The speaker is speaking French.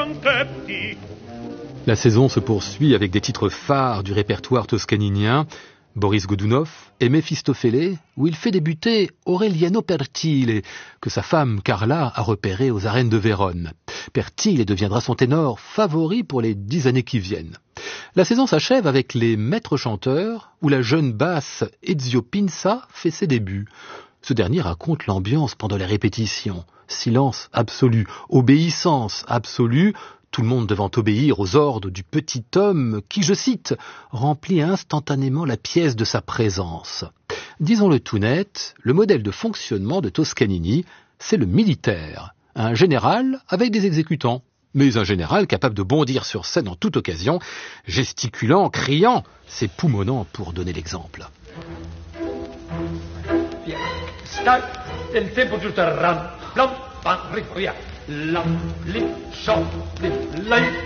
La saison se poursuit avec des titres phares du répertoire toscaninien, Boris Godunov et Mefistofélé, où il fait débuter Aureliano Pertile, que sa femme Carla a repéré aux arènes de Vérone. Pertile deviendra son ténor favori pour les 10 années qui viennent. La saison s'achève avec les maîtres chanteurs, où la jeune basse Ezio Pinza fait ses débuts. Ce dernier raconte l'ambiance pendant les répétitions. Silence absolu, obéissance absolue, tout le monde devant obéir aux ordres du petit homme qui, je cite, remplit instantanément la pièce de sa présence. Disons-le tout net, le modèle de fonctionnement de Toscanini, c'est le militaire. Un général avec des exécutants, mais un général capable de bondir sur scène en toute occasion, gesticulant, criant, s'époumonant pour donner l'exemple. Il tempo giusto, ram, plom, pam, rico, via. Lam, li, shop, li, lei,